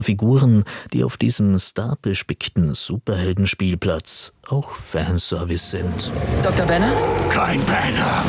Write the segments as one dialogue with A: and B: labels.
A: Figuren, die auf diesem starbespickten Superheldenspielplatz auch Fanservice sind.
B: Dr. Banner?
C: Kein Banner,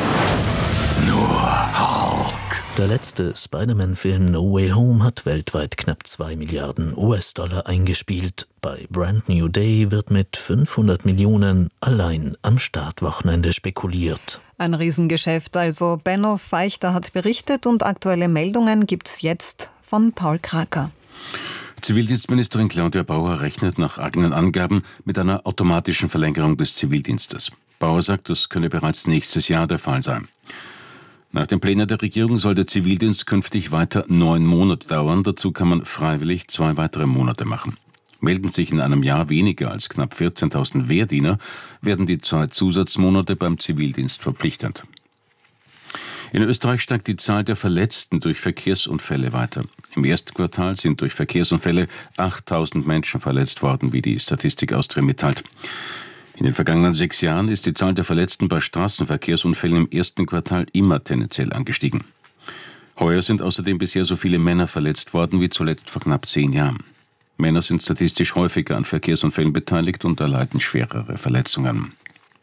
C: nur Hulk.
A: Der letzte Spider-Man-Film No Way Home hat weltweit knapp 2 Milliarden US-Dollar eingespielt. Bei Brand New Day wird mit 500 Millionen allein am Startwochenende spekuliert.
D: Ein Riesengeschäft also. Benno Feichter hat berichtet und aktuelle Meldungen gibt's jetzt von Paul Kraker.
E: Zivildienstministerin Claudia Bauer rechnet nach eigenen Angaben mit einer automatischen Verlängerung des Zivildienstes. Bauer sagt, das könne bereits nächstes Jahr der Fall sein. Nach den Plänen der Regierung soll der Zivildienst künftig weiter 9 Monate dauern. Dazu kann man freiwillig 2 weitere Monate machen. Melden sich in einem Jahr weniger als knapp 14.000 Wehrdiener, werden die 2 Zusatzmonate beim Zivildienst verpflichtend. In Österreich steigt die Zahl der Verletzten durch Verkehrsunfälle weiter. Im ersten Quartal sind durch Verkehrsunfälle 8.000 Menschen verletzt worden, wie die Statistik Austria mitteilt. In den vergangenen 6 Jahren ist die Zahl der Verletzten bei Straßenverkehrsunfällen im ersten Quartal immer tendenziell angestiegen. Heuer sind außerdem bisher so viele Männer verletzt worden wie zuletzt vor knapp 10 Jahren. Männer sind statistisch häufiger an Verkehrsunfällen beteiligt und erleiden schwerere Verletzungen.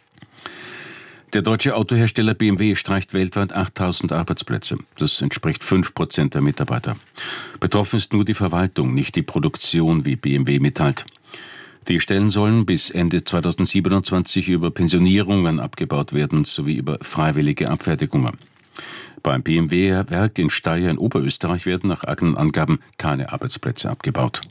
E: Der deutsche Autohersteller BMW streicht weltweit 8.000 Arbeitsplätze. Das entspricht 5% der Mitarbeiter. Betroffen ist nur die Verwaltung, nicht die Produktion, wie BMW mitteilt. Die Stellen sollen bis Ende 2027 über Pensionierungen abgebaut werden, sowie über freiwillige Abfertigungen. Beim BMW-Werk in Steyr in Oberösterreich werden nach eigenen Angaben keine Arbeitsplätze abgebaut.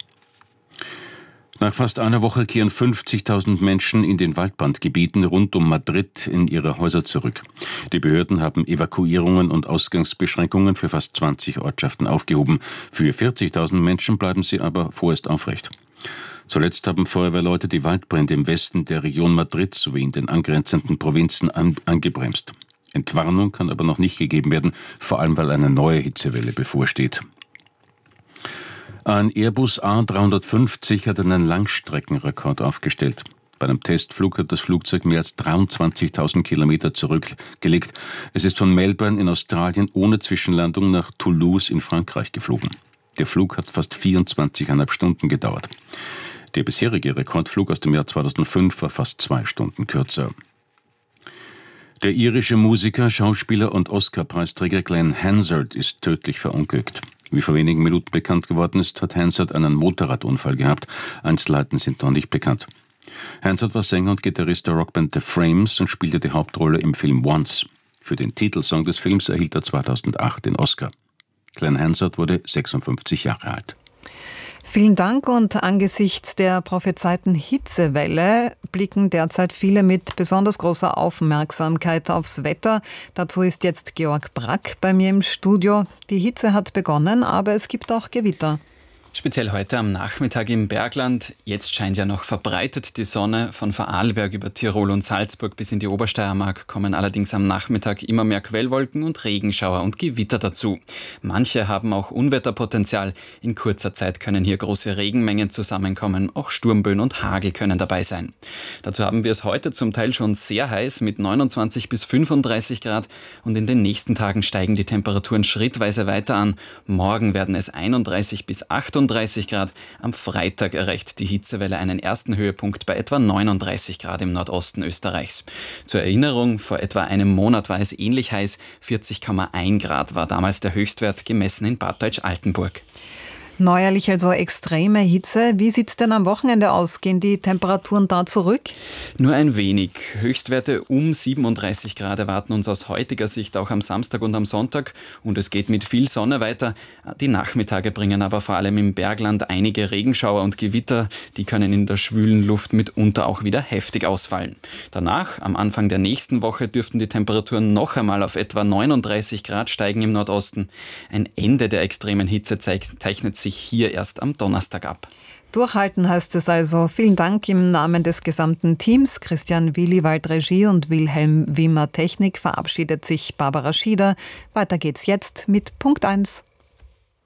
E: Nach fast einer Woche kehren 50.000 Menschen in den Waldbrandgebieten rund um Madrid in ihre Häuser zurück. Die Behörden haben Evakuierungen und Ausgangsbeschränkungen für fast 20 Ortschaften aufgehoben. Für 40.000 Menschen bleiben sie aber vorerst aufrecht. Zuletzt haben Feuerwehrleute die Waldbrände im Westen der Region Madrid sowie in den angrenzenden Provinzen angebremst. Entwarnung kann aber noch nicht gegeben werden, vor allem weil eine neue Hitzewelle bevorsteht. Ein Airbus A350 hat einen Langstreckenrekord aufgestellt. Bei einem Testflug hat das Flugzeug mehr als 23.000 Kilometer zurückgelegt. Es ist von Melbourne in Australien ohne Zwischenlandung nach Toulouse in Frankreich geflogen. Der Flug hat fast 24,5 Stunden gedauert. Der bisherige Rekordflug aus dem Jahr 2005 war fast 2 Stunden kürzer. Der irische Musiker, Schauspieler und Oscar-Preisträger Glenn Hansard ist tödlich verunglückt. Wie vor wenigen Minuten bekannt geworden ist, hat Hansard einen Motorradunfall gehabt. Einzelheiten sind noch nicht bekannt. Hansard war Sänger und Gitarrist der Rockband The Frames und spielte die Hauptrolle im Film Once. Für den Titelsong des Films erhielt er 2008 den Oscar. Glenn Hansard wurde 56 Jahre alt.
D: Vielen Dank, und angesichts der prophezeiten Hitzewelle blicken derzeit viele mit besonders großer Aufmerksamkeit aufs Wetter. Dazu ist jetzt Georg Brack bei mir im Studio. Die Hitze hat begonnen, aber es gibt auch Gewitter.
F: Speziell heute am Nachmittag im Bergland. Jetzt scheint ja noch verbreitet die Sonne. Von Vorarlberg über Tirol und Salzburg bis in die Obersteiermark kommen allerdings am Nachmittag immer mehr Quellwolken und Regenschauer und Gewitter dazu. Manche haben auch Unwetterpotenzial. In kurzer Zeit können hier große Regenmengen zusammenkommen. Auch Sturmböen und Hagel können dabei sein. Dazu haben wir es heute zum Teil schon sehr heiß mit 29 bis 35 Grad. Und in den nächsten Tagen steigen die Temperaturen schrittweise weiter an. Morgen werden es 31 bis 38 Grad. Am Freitag erreicht die Hitzewelle einen ersten Höhepunkt bei etwa 39 Grad im Nordosten Österreichs. Zur Erinnerung, vor etwa einem Monat war es ähnlich heiß. 40,1 Grad war damals der Höchstwert, gemessen in Bad Deutsch-Altenburg.
D: Neuerlich also extreme Hitze. Wie sieht es denn am Wochenende aus? Gehen die Temperaturen da zurück?
F: Nur ein wenig. Höchstwerte um 37 Grad erwarten uns aus heutiger Sicht auch am Samstag und am Sonntag. Und es geht mit viel Sonne weiter. Die Nachmittage bringen aber vor allem im Bergland einige Regenschauer und Gewitter. Die können in der schwülen Luft mitunter auch wieder heftig ausfallen. Danach, am Anfang der nächsten Woche, dürften die Temperaturen noch einmal auf etwa 39 Grad steigen im Nordosten. Ein Ende der extremen Hitze zeichnet sich hier erst am Donnerstag ab.
D: Durchhalten heißt es also. Vielen Dank im Namen des gesamten Teams. Christian Williwald Regie und Wilhelm Wimmer Technik. Verabschiedet sich Barbara Schieder. Weiter geht's jetzt mit Punkt 1.